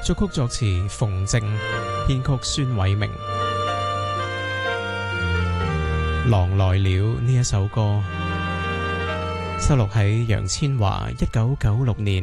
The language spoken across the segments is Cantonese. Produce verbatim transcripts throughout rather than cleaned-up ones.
作曲作詞馮靜，編曲孫偉明。狼來了呢一首歌收錄喺楊千嬅一九九六年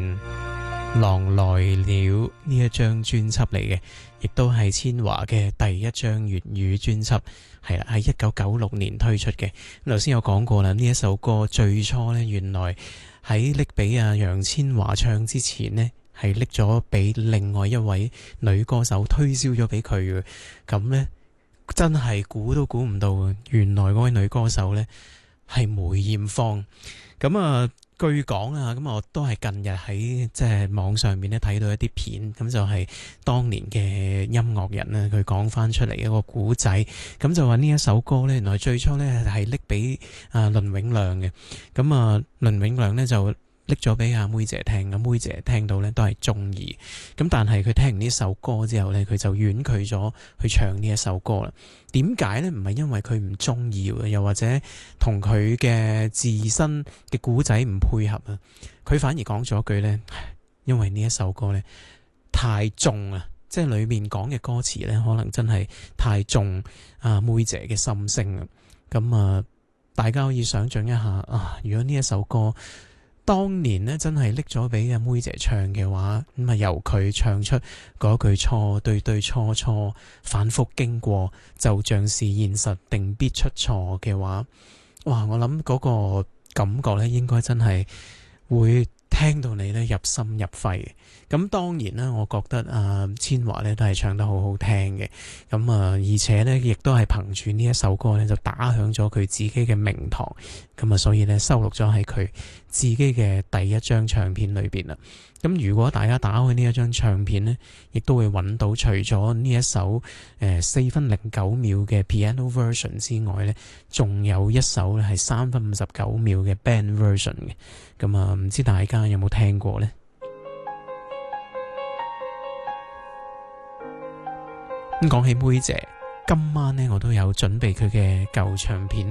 《狼來了》呢一張專輯嚟嘅，亦都係千嬅嘅第一張粵語專輯，係啦，喺一九九六年推出嘅。咁頭先有講過啦，呢一首歌最初呢，原來喺拎俾阿楊千嬅唱之前呢，係拎咗俾另外一位女歌手推銷咗俾佢嘅。咁呢，真係估都估唔到，原來嗰位女歌手呢係梅艷芳。咁啊，據講啊，咁我都係近日喺即係網上面咧睇到一啲片，咁就係當年嘅音樂人咧，佢講翻出嚟一個古仔，咁就話呢一首歌呢，原來最初呢係拎俾啊倫永亮嘅，咁啊倫永亮呢就拎咗俾阿妹姐聽，阿妹姐聽到呢都係中意，咁但係佢聽完呢首歌之後呢，佢就婉拒咗去唱呢一首歌啦。點解呢？唔係因為佢唔中意，又或者同佢嘅自身嘅故仔唔配合啊，佢反而講咗句呢：「因為呢一首歌呢太重啊，即係裏面講嘅歌詞呢，可能真係太重啊妹姐嘅心聲啊。」咁啊，大家可以想象一下啊，如果呢一首歌當年呢真係拎咗俾阿妹姐唱嘅話，咁啊由佢唱出嗰句錯對對錯錯反覆經過，就像是現實定必出錯嘅話，哇！我諗嗰個感覺呢應該真係會聽到你呢入心入肺。咁當然啦，我覺得啊千嬅呢都係唱得好好聽嘅。咁啊，而且呢亦都係憑住呢一首歌呢就打響咗佢自己嘅名堂。咁啊，所以呢收錄咗喺佢自己嘅第一張唱片裏邊啦。咁如果大家打開呢一張唱片呢，亦都會揾到除咗呢一首誒四分零九秒嘅 piano version 之外呢，仲有一首係三分五十九秒嘅 band version 嘅。咁啊，唔知大家有冇聽過呢？咁講起妹姐，今晚呢我都有準備佢嘅舊唱片。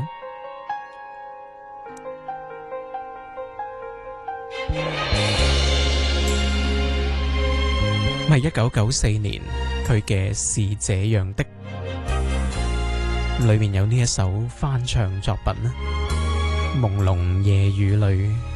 係一九九四年佢嘅是這樣的，裏面有呢一首翻唱作品啦，朦朧夜雨裏。